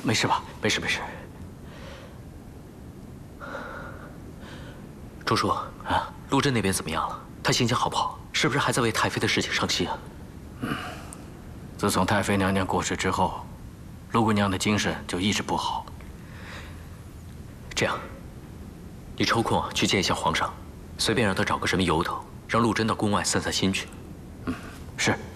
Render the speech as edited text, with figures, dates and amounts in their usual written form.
没事吧？没事没事。钟叔啊，陆镇那边怎么样了？他心情好不好？是不是还在为太妃的事情伤心啊？ 自从太妃娘娘过世之后，陆姑娘的精神就一直不好。 这样，你抽空去见一下皇上，随便让他找个什么由头，让陆贞到宫外散散心去。 是。